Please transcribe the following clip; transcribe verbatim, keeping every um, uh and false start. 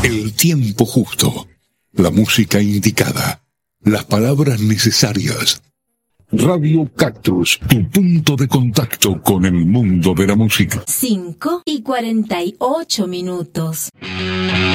El tiempo justo, la música indicada, las palabras necesarias. Radio Cactus, tu punto de contacto con el mundo de la música. cinco y cuarenta y ocho minutos.